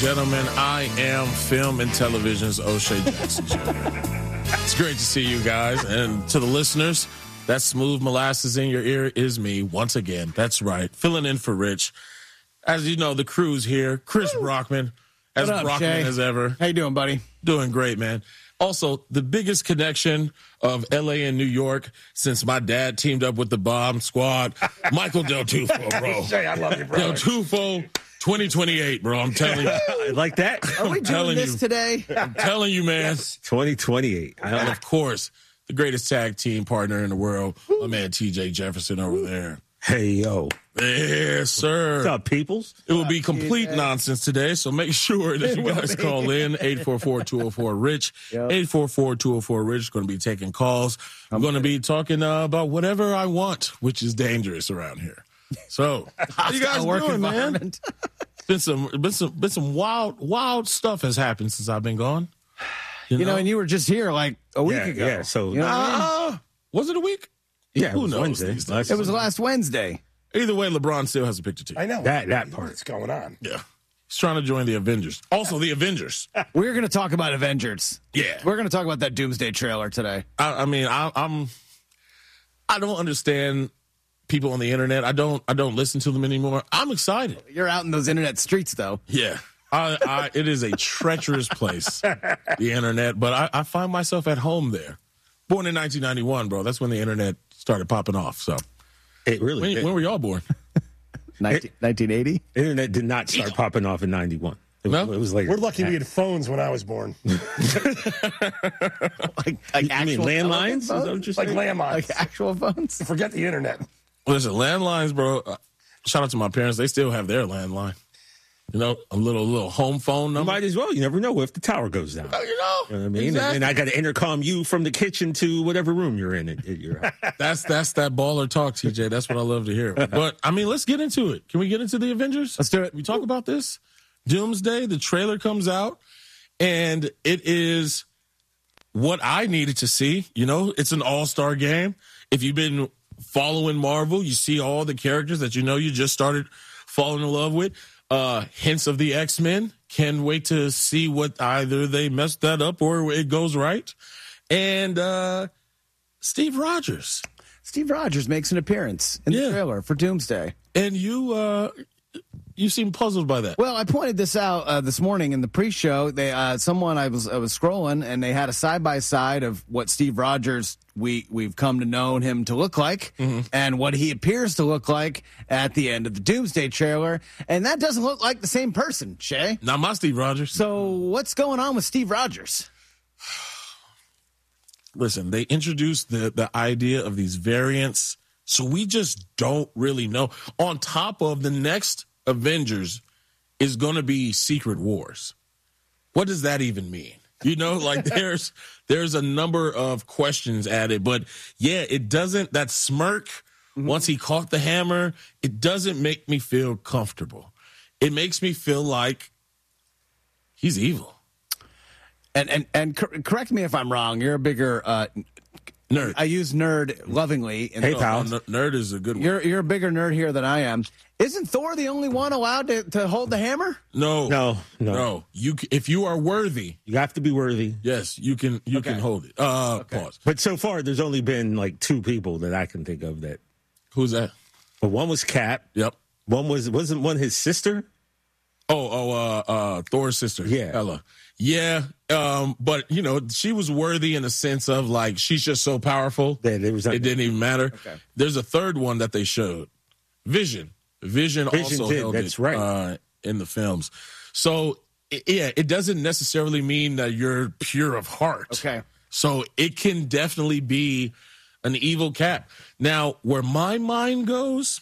Gentlemen, I am film and television's O'Shea Jackson Jr. It's great to see you guys. And to the listeners, that smooth molasses in your ear is me once again. That's right. Filling in for Rich. As you know, the crew's here. Chris Brockman, as Brockman as ever. How you doing, buddy? Doing great, man. Also, the biggest connection of L.A. and New York since my dad teamed up with the Bomb Squad, Michael Del Tufo, bro. Shay, I love you, bro. Del Tufo, 2028, bro. I'm telling you. I like that. Are we doing this today? I'm telling you, man. 2028. And of course, the greatest tag team partner in the world, my man TJ Jefferson over there. Hey, yo. Yes, sir. What's up, peoples? It will be complete nonsense today, so make sure that you guys call in 844-204-RICH. 844-204-RICH. Going to be taking calls. I'm going to be talking about whatever I want, which is dangerous around here. So, how you guys doing, man? Been some wild stuff has happened since I've been gone. You know, and you were just here like a week ago. Yeah, so you know what I mean? Was it a week? Yeah, Who knows? Wednesday. It was last Wednesday. Either way, LeBron still has a picture team. I know. That part. What's going on? Yeah. He's trying to join the Avengers. Also, the Avengers. We're going to talk about Avengers. Yeah. We're going to talk about that Doomsday trailer today. I don't understand people on the internet. I don't listen to them anymore. I'm excited. You're out in those internet streets, though. Yeah. It is a treacherous place, the internet, but I find myself at home there. Born in 1991, bro. That's when the internet started popping off. So, It really when were y'all born? 1980? Internet did not start popping off in 91. No? It was later. We're lucky we had phones when I was born. Like You mean landlines? Is that Phones? what you're Like saying? landlines. Like actual phones? Forget the internet. Listen, landlines, bro. Shout out to my parents. They still have their landline. You know, a little home phone You number. might as well. You never know if the tower goes down. You know, You know what I mean? exactly. And I got to intercom you from the kitchen to whatever room you're in at your house. That's that baller talk, TJ. That's what I love to hear. But I mean, let's get into it. Can we get into the Avengers? Let's do it. We talk about this. Doomsday. The trailer comes out, and it is what I needed to see. You know, it's an all-star game. If you've been following Marvel, you see all the characters that you know you just started falling in love with. Hints of the X-Men. Can't wait to see what either they messed that up or it goes right. And Steve Rogers. Steve Rogers makes an appearance in the trailer for Doomsday. And you seem puzzled by that. Well, I pointed this out this morning in the pre-show. They someone I was scrolling, and they had a side-by-side of what Steve Rogers we've come to know him to look like, and what he appears to look like at the end of the Doomsday trailer, and that doesn't look like the same person, Shay. Not my Steve Rogers. So what's going on with Steve Rogers? Listen, they introduced the idea of these variants, so we just don't really know. On top of the next Avengers is going to be Secret Wars. What does that even mean? You know, like there's a number of questions added, but yeah, it doesn't, that smirk, once he caught the hammer, it doesn't make me feel comfortable. It makes me feel like he's evil. And correct me if I'm wrong. You're a bigger Nerd. I use nerd lovingly. Hey, pal. Nerd is a good one. You're a bigger nerd here than I am. Isn't Thor the only one allowed to hold the hammer? No. If you are worthy, You have to be worthy. yes, you can hold it. Pause. But so far, there's only been like two people that I can think of that. Who's that? But one was Cap. Yep. One wasn't one his sister? Thor's sister. Yeah. Ella. Yeah. But you know, she was worthy in the sense of like, she's just so powerful. That it didn't even matter. Okay. There's a third one that they showed. Vision also did, held that's it right. In the films. So it doesn't necessarily mean that you're pure of heart. Okay. So it can definitely be an evil Cap. Now, where my mind goes,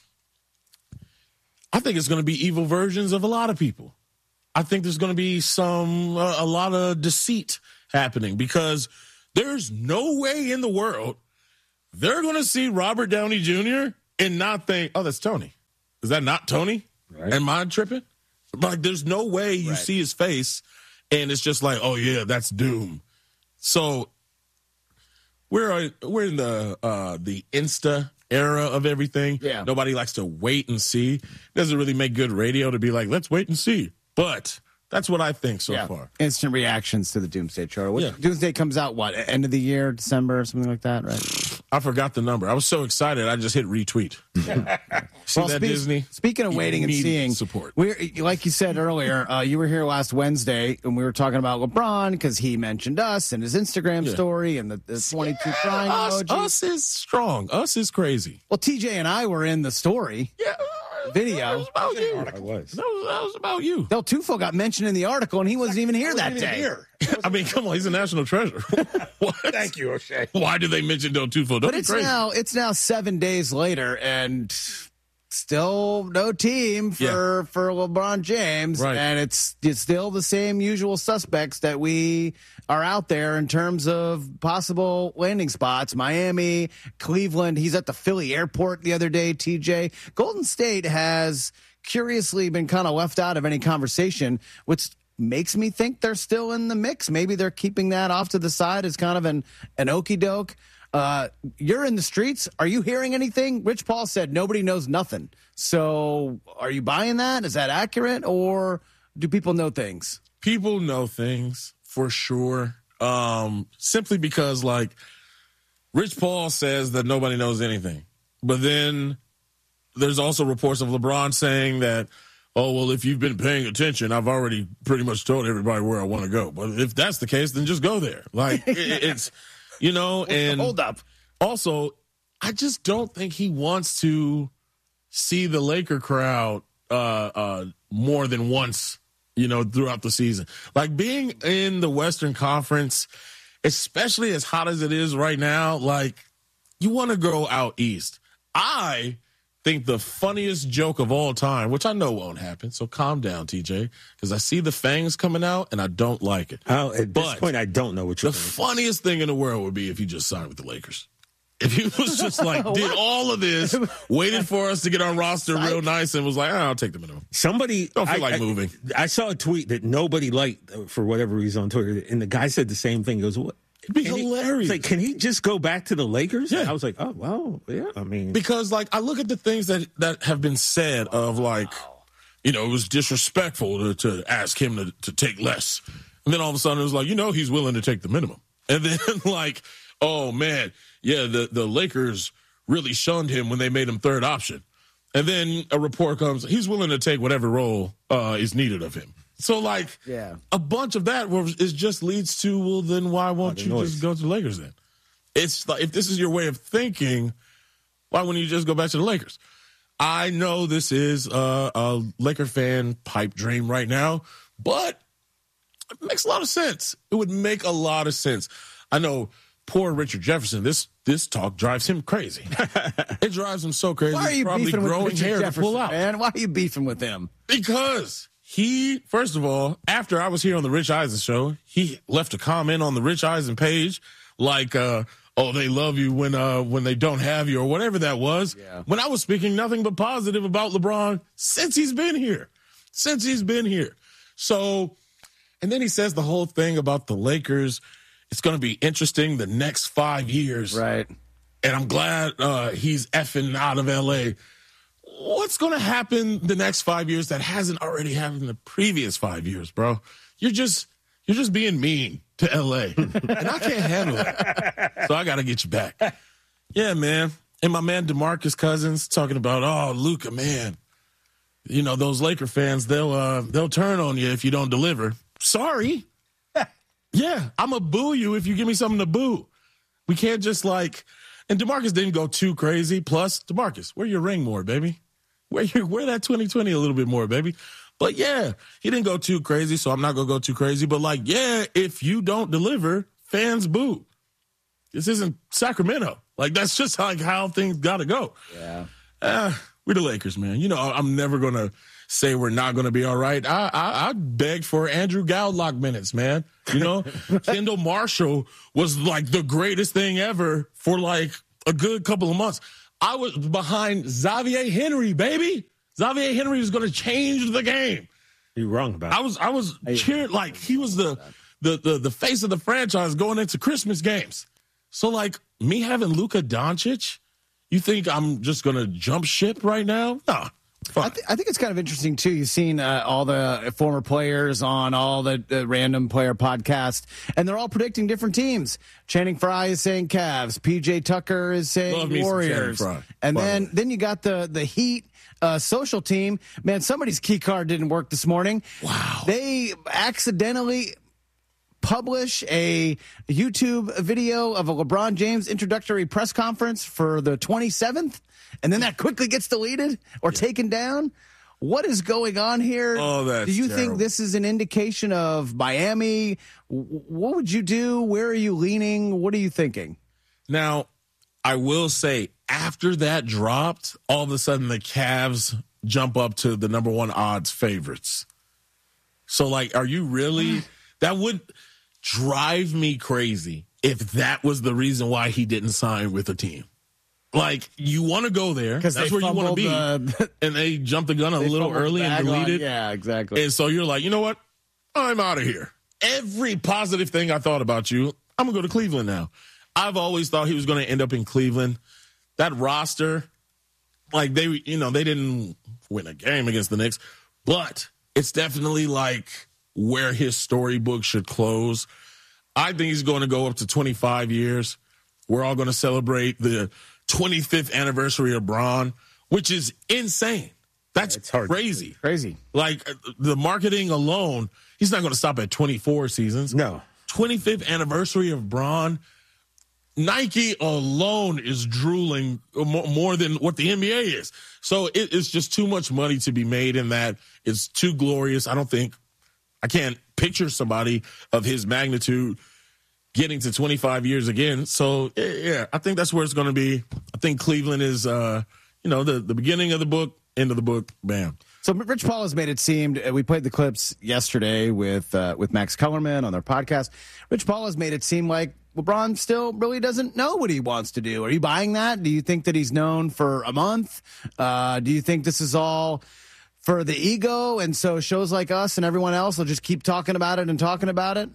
I think it's going to be evil versions of a lot of people. I think there's going to be a lot of deceit happening because there's no way in the world they're going to see Robert Downey Jr. and not think, oh, that's Tony. Is that not Tony? Right. Am I tripping? Like, there's no way you see his face and it's just like, oh, yeah, that's Doom. So we're in the Insta era of everything. Yeah. Nobody likes to wait and see. Doesn't really make good radio to be like, let's wait and see. But That's what I think so far. Instant reactions to the Doomsday Charter. Yeah. Doomsday comes out, what, end of the year, December, or something like that, right? I forgot the number. I was so excited, I just hit retweet. See that, Disney? Speaking of waiting and seeing, support. Like you said earlier, you were here last Wednesday, and we were talking about LeBron because he mentioned us and his Instagram story and the 22 crying emoji. Us is strong. Us is crazy. Well, TJ and I were in the story. Yeah. Video. That was about you. I was. That was about you. Del Tufo got mentioned in the article, and he wasn't even here that day. I mean, come on, he's a national treasure. What? Thank you, O'Shea. Why do they mention Del Tufo? But it's now 7 days later, and still no team for LeBron James, Right. and it's still the same usual suspects that we are out there in terms of possible landing spots. Miami, Cleveland. He's at the Philly airport the other day. TJ, Golden State has curiously been kind of left out of any conversation, which makes me think they're still in the mix. Maybe they're keeping that off to the side as kind of an okie doke. You're in the streets. Are you hearing anything? Rich Paul said nobody knows nothing. So are you buying that? Is that accurate, or do people know things? People know things for sure. Simply because, like, Rich Paul says that nobody knows anything. But then there's also reports of LeBron saying that, oh, well, if you've been paying attention, I've already pretty much told everybody where I want to go. But if that's the case, then just go there. Like, it's, you know, and hold up. Also, I just don't think he wants to see the Laker crowd more than once, you know, throughout the season. Like, being in the Western Conference, especially as hot as it is right now, like, you want to go out east. I think the funniest joke of all time, which I know won't happen, so calm down, TJ, because I see the fangs coming out and I don't like it. At this point, I don't know what you're The funniest thing in the world would be if he just signed with the Lakers. If he was just like, did all of this, waited for us to get our roster real nice, and was like, I'll take the minimum. Somebody Don't feel like moving. I saw a tweet that nobody liked for whatever reason on Twitter, and the guy said the same thing. He goes, "What? It'd be hilarious. Like, can he just go back to the Lakers?" Yeah. And I was like, "Oh, well, yeah." I mean, Because, like, I look at the things that have been said of, like, you know, it was disrespectful to ask him to take less. And then all of a sudden it was like, you know, he's willing to take the minimum. And then, like, oh, man, yeah, the Lakers really shunned him when they made him third option. And then a report comes, he's willing to take whatever role is needed of him. So, like, a bunch of that is just leads to, well, then why won't you just go to the Lakers then? It's like, if this is your way of thinking, why wouldn't you just go back to the Lakers? I know this is a Laker fan pipe dream right now, but it makes a lot of sense. It would make a lot of sense. I know poor Richard Jefferson, this talk drives him crazy. It drives him so crazy. Why are you probably beefing with growing Richard hair Jefferson, to pull out. man? Why are you beefing with him? Because he, first of all, after I was here on the Rich Eisen show, he left a comment on the Rich Eisen page like, oh, they love you when they don't have you, or whatever that was. Yeah. When I was speaking nothing but positive about LeBron since he's been here. So, and then he says the whole thing about the Lakers. It's going to be interesting the next 5 years. Right. And I'm glad he's effing out of L.A. What's going to happen the next 5 years that hasn't already happened in the previous 5 years, bro? You're just being mean to L.A. and I can't handle it. So I got to get you back. Yeah, man. And my man DeMarcus Cousins talking about, oh, Luka, man. You know, those Laker fans, they'll turn on you if you don't deliver. Sorry. Yeah, I'm going to boo you if you give me something to boo. We can't just like, and DeMarcus didn't go too crazy. Plus, DeMarcus, wear your ring more, baby. Wear that 2020 a little bit more, baby. But yeah, he didn't go too crazy, so I'm not going to go too crazy. But like, yeah, if you don't deliver, fans boo. This isn't Sacramento. Like, that's just like how things got to go. Yeah. We're the Lakers, man. You know, I'm never going to say we're not going to be all right. I begged for Andrew Gowlock minutes, man. You know, Kendall Marshall was like the greatest thing ever for like a good couple of months. I was behind Xavier Henry, baby. Xavier Henry was going to change the game. You're wrong about it. I was cheering like he was the face of the franchise going into Christmas games. So like me having Luka Doncic, you think I'm just going to jump ship right now? Nah. Fine. I think it's kind of interesting, too. You've seen all the former players on all the random player podcasts, and they're all predicting different teams. Channing Frye is saying Cavs. PJ Tucker is saying Warriors. And then you got the Heat social team. Man, somebody's key card didn't work this morning. Wow. They accidentally publish a YouTube video of a LeBron James introductory press conference for the 27th, and then that quickly gets deleted or taken down. What is going on here? Oh, that's Do you terrible. think this is an indication of Miami? What would you do? Where are you leaning? What are you thinking? Now, I will say, after that dropped, all of a sudden the Cavs jump up to the number one odds favorites. So, like, are you really... That would drive me crazy if that was the reason why he didn't sign with a team. Like, you want to go there. That's where you want to be. And they jumped the gun a little early and deleted. Yeah, exactly. And so you're like, you know what? I'm out of here. Every positive thing I thought about you, I'm going to go to Cleveland now. I've always thought he was going to end up in Cleveland. That roster, like, they didn't win a game against the Knicks, but it's definitely like where his storybook should close. I think he's going to go up to 25 years. We're all going to celebrate the 25th anniversary of Bron, which is insane. That's crazy. Crazy. Like, the marketing alone, he's not going to stop at 24 seasons. No. 25th anniversary of Bron. Nike alone is drooling more than what the NBA is. So it's just too much money to be made in that. It's too glorious. I can't picture somebody of his magnitude getting to 25 years again. So, yeah, I think that's where it's going to be. I think Cleveland is, the beginning of the book, end of the book, bam. So Rich Paul has made it seem, we played the clips yesterday with Max Kellerman on their podcast. Rich Paul has made it seem like LeBron still really doesn't know what he wants to do. Are you buying that? Do you think that he's known for a month? Do you think this is all for the ego, and so shows like us and everyone else will just keep talking about it and talking about it?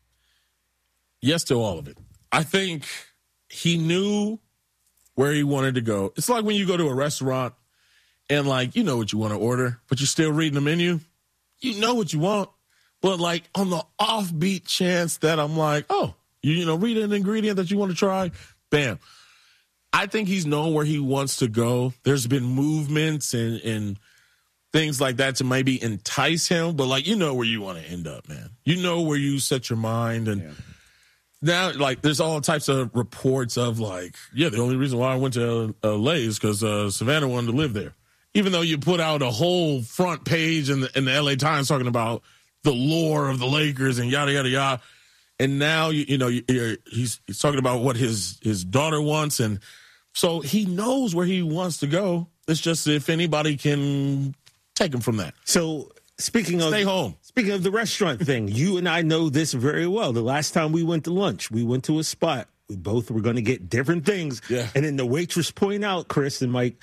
Yes to all of it. I think he knew where he wanted to go. It's like when you go to a restaurant and, like, you know what you want to order, but you're still reading the menu. You know what you want, but, like, on the offbeat chance that I'm like, oh, you read an ingredient that you want to try, bam. I think he's known where he wants to go. There's been movements and things like that to maybe entice him, but, like, you know where you want to end up, man. You know where you set your mind, and now, like, there's all types of reports of, like, the only reason why I went to LA is because Savannah wanted to live there. Even though you put out a whole front page in the LA Times talking about the lore of the Lakers and yada, yada, yada. And now, he's talking about what his daughter wants. And so he knows where he wants to go. It's just if anybody can take him from that. So speaking of the restaurant thing, you and I know this very well. The last time we went to lunch, we went to a spot. We both were going to get different things. Yeah. And then the waitress pointed out, Chris and Mike,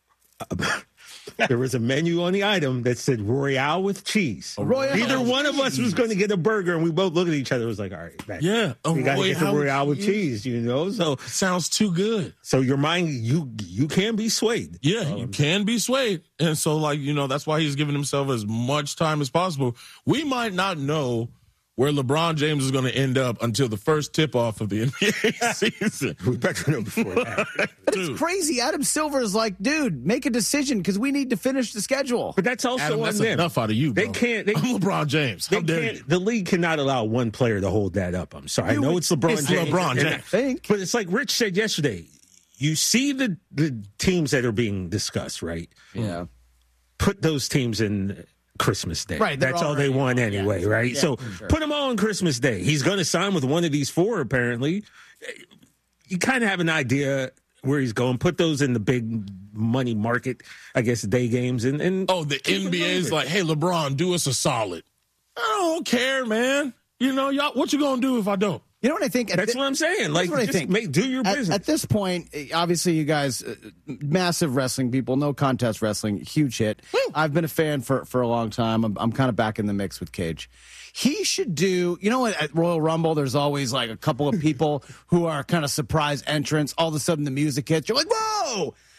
there was a menu on the item that said Royale with cheese. Neither one of us was going to get a burger, and we both looked at each other. It was like, all right, man, we got to get the Royale with cheese, So it sounds too good. So your mind, you can be swayed. Yeah, you can be swayed. And so, like, that's why he's giving himself as much time as possible. We might not know where LeBron James is going to end up until the first tip-off of the NBA season. We better know before that. But it's crazy. Adam Silver is like, dude, make a decision because we need to finish the schedule. But that's also Adam, on that's them. Enough out of you, bro. I'm LeBron James. How dare you? The league cannot allow one player to hold that up. I'm sorry. I know it's LeBron James. LeBron James. But it's like Rich said yesterday. You see the teams that are being discussed, right? Yeah. Put those teams in Christmas Day. Right. That's all they want anyway, right? Yeah, so sure. Put them all on Christmas Day. He's going to sign with one of these four, apparently. You kind of have an idea where he's going. Put those in the big money market, I guess, day games. And the NBA is like, hey, LeBron, do us a solid. I don't care, man. Y'all, what you going to do if I don't? You know what I think? That's what I'm saying. Like, what I just think. Do your business. At this point, obviously, you guys, massive wrestling people, no contest wrestling, huge hit. Woo! I've been a fan for a long time. I'm kind of back in the mix with Cage. He should do, at Royal Rumble, there's always like a couple of people who are kind of surprise entrants. All of a sudden, the music hits. You're like, whoa!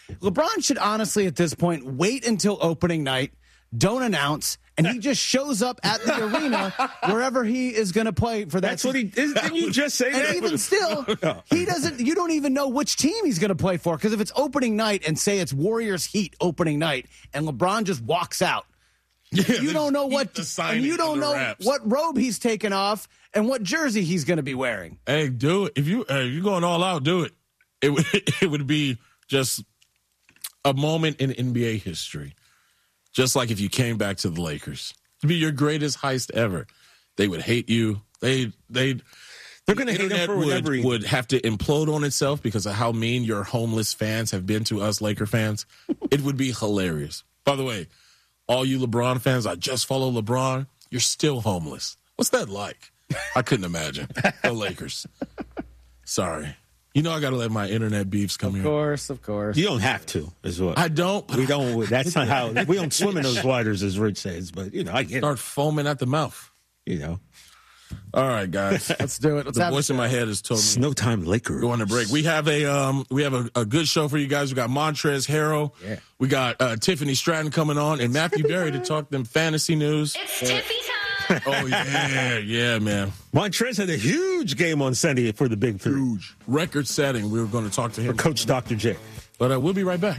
LeBron should honestly, at this point, wait until opening night, don't announce, and he just shows up at the arena wherever he is going to play for that. That's what he is. Didn't you just say that? And even still, he doesn't. You don't even know which team he's going to play for, because if it's opening night and say it's Warriors Heat opening night, and LeBron just walks out, you don't know what, and you don't know what robe he's taking off and what jersey he's going to be wearing. Hey, do it. If you're going all out, do it. It would be just a moment in NBA history. Just like if you came back to the Lakers. It'd be your greatest heist ever. They would hate you. They're going to hate him for whatever would have to implode on itself because of how mean your homeless fans have been to us Laker fans. It would be hilarious. By the way, all you LeBron fans, I just follow LeBron. You're still homeless. What's that like? I couldn't imagine. The Lakers. Sorry. You know I got to let my internet beefs come here. Of course. You don't have to, is what. I don't. We don't. That's not how. We don't swim in those waters, as Rich says. But, I get Start foaming at the mouth. All right, guys. Let's do it. The voice in my head has told me. It's no time, Lakers. Go on a break. We have a good show for you guys. We got Montrezl Harrell. Yeah. We got Tiffany Stratton coming on, and Matthew Berry to talk them fantasy news. It's Tiffy time. Oh, yeah, man. Montrezl had a huge game on Sunday for the Big Three. Huge. Record-setting. We were going to talk to him. For Coach Dr. J. But we'll be right back.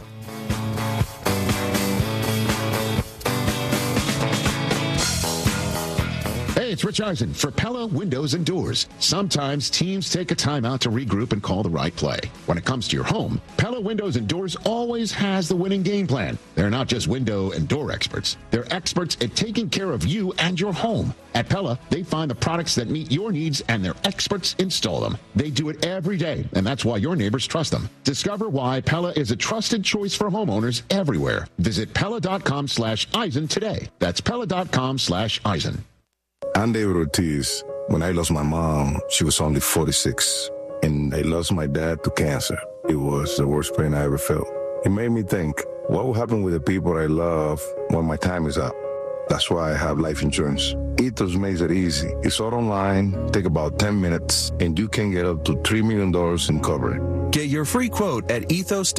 Hey, it's Rich Eisen for Pella Windows and Doors. Sometimes teams take a timeout to regroup and call the right play. When it comes to your home, Pella Windows and Doors always has the winning game plan. They're not just window and door experts. They're experts at taking care of you and your home. At Pella, they find the products that meet your needs and their experts install them. They do it every day, and that's why your neighbors trust them. Discover why Pella is a trusted choice for homeowners everywhere. Visit Pella.com/Eisen today. That's Pella.com/Eisen. I'm David Ortiz. When I lost my mom, she was only 46, and I lost my dad to cancer. It was the worst pain I ever felt. It made me think, what will happen with the people I love when my time is up? That's why I have life insurance. Ethos makes it easy. It's all online, take about 10 minutes, and you can get up to $3 million in coverage. Get your free quote at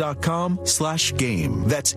ethos.com/game. That's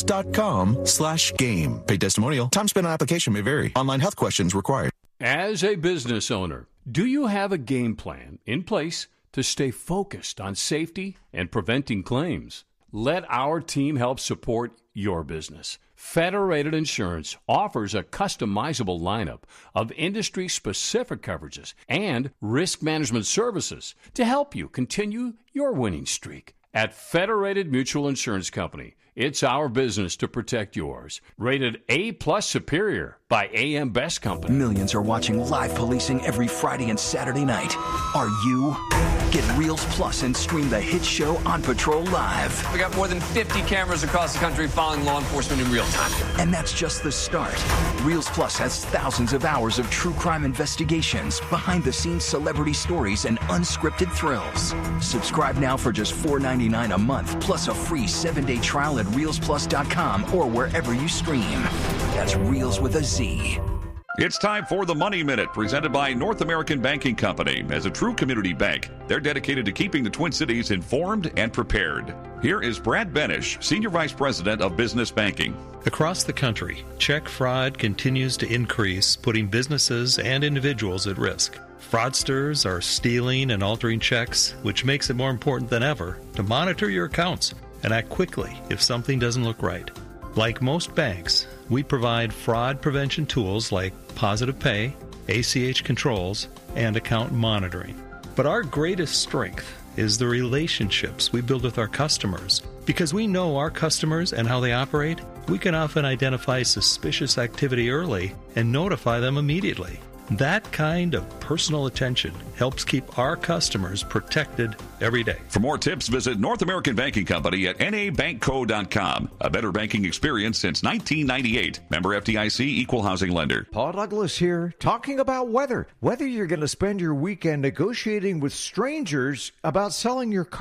ethos.com/game. Paid testimonial. Time spent on application may vary. Online health questions required. As a business owner, do you have a game plan in place to stay focused on safety and preventing claims? Let our team help support your business. Federated Insurance offers a customizable lineup of industry-specific coverages and risk management services to help you continue your winning streak. At Federated Mutual Insurance Company, it's our business to protect yours. Rated A+ Superior by AM Best Company. Millions are watching live policing every Friday and Saturday night. Are you? Get Reels Plus and stream the hit show On Patrol Live. We got more than 50 cameras across the country following law enforcement in real time. And that's just the start. Reels Plus has thousands of hours of true crime investigations, behind-the-scenes celebrity stories, and unscripted thrills. Subscribe now for just $4.99 a month, plus a free 7-day trial at ReelsPlus.com or wherever you stream. That's Reels with a Z. It's time for the Money Minute, presented by North American Banking Company. As a true community bank, they're dedicated to keeping the Twin Cities informed and prepared. Here is Brad Benish, Senior Vice President of Business Banking. Across the country, check fraud continues to increase, putting businesses and individuals at risk. Fraudsters are stealing and altering checks, which makes it more important than ever to monitor your accounts and act quickly if something doesn't look right. Like most banks, we provide fraud prevention tools like Positive Pay, ACH controls, and account monitoring. But our greatest strength is the relationships we build with our customers. Because we know our customers and how they operate, we can often identify suspicious activity early and notify them immediately. That kind of personal attention helps keep our customers protected every day. For more tips, visit North American Banking Company at nabankco.com. A better banking experience since 1998. Member FDIC, Equal Housing Lender. Paul Douglas here, talking about weather. Whether you're going to spend your weekend negotiating with strangers about selling your car,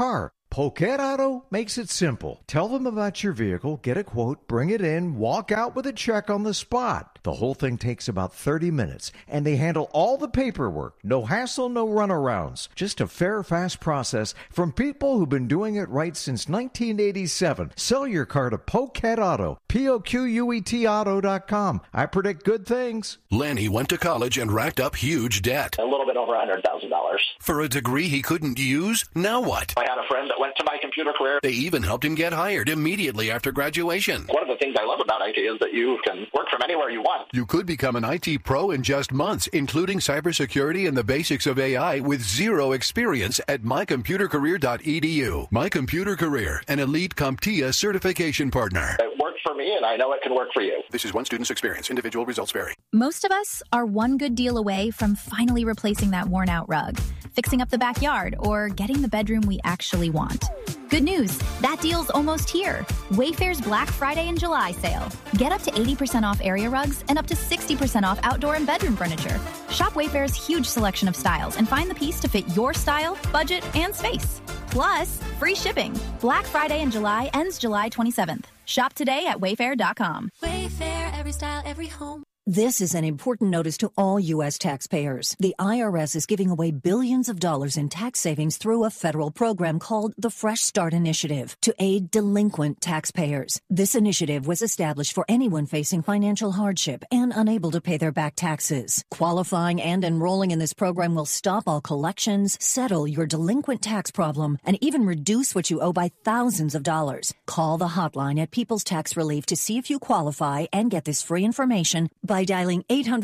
Poquet Auto makes it simple. Tell them about your vehicle, get a quote, bring it in, walk out with a check on the spot. The whole thing takes about 30 minutes, and they handle all the paperwork. No hassle, no runarounds. Just a fair, fast process from people who've been doing it right since 1987. Sell your car to Poquet Auto, P-O-Q-U-E-T Auto.com. I predict good things. Lanny went to college and racked up huge debt. A little bit over $100,000. For a degree he couldn't use? Now what? I had a friend that went to My Computer Career. They even helped him get hired immediately after graduation. One of the things I love about IT is that you can work from anywhere you want. You could become an IT pro in just months, including cybersecurity and the basics of AI with zero experience at mycomputercareer.edu. My Computer Career, an elite CompTIA certification partner. It worked for me, and I know it can work for you. This is one student's experience. Individual results vary. Most of us are one good deal away from finally replacing that worn-out rug, fixing up the backyard, or getting the bedroom we actually want. Good news, that deal's almost here. Wayfair's Black Friday and July sale. Get up to 80% off area rugs and up to 60% off outdoor and bedroom furniture. Shop Wayfair's huge selection of styles and find the piece to fit your style, budget, and space. Plus, free shipping. Black Friday and July ends July 27th. Shop today at wayfair.com. Wayfair, every style, every home. This is an important notice to all U.S. taxpayers. The IRS is giving away billions of dollars in tax savings through a federal program called the Fresh Start Initiative to aid delinquent taxpayers. This initiative was established for anyone facing financial hardship and unable to pay their back taxes. Qualifying and enrolling in this program will stop all collections, settle your delinquent tax problem, and even reduce what you owe by thousands of dollars. Call the hotline at People's Tax Relief to see if you qualify and get this free information by dialing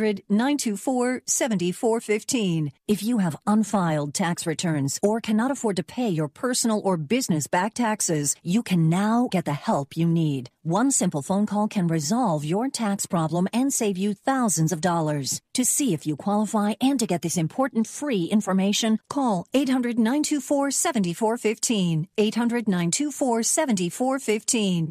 800-924-7415. If you have unfiled tax returns or cannot afford to pay your personal or business back taxes, you can now get the help you need. One simple phone call can resolve your tax problem and save you thousands of dollars. To see if you qualify and to get this important free information, call 800-924-7415. 800-924-7415.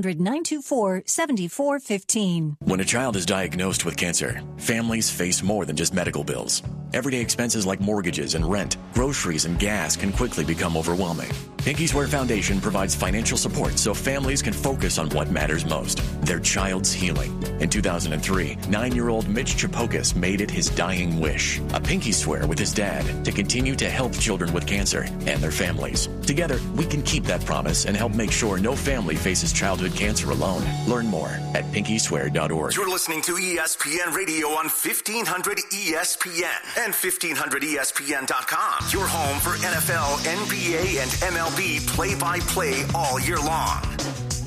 800-924-7415. When a child is diagnosed with cancer, families face more than just medical bills. Everyday expenses like mortgages and rent, groceries and gas can quickly become overwhelming. Pinky Swear Foundation provides financial support so families can focus on what matters most, their child's healing. In 2003, 9-year-old Mitch Chapokas made it his dying wish, a pinky swear with his dad to continue to help children with cancer and their families. Together, we can keep that promise and help make sure no family faces childhood cancer alone. Learn more at pinkyswear.org. You're listening to ESPN Radio on 1500 ESPN and 1500ESPN.com. Your home for NFL, NBA, and MLB play-by-play all year long.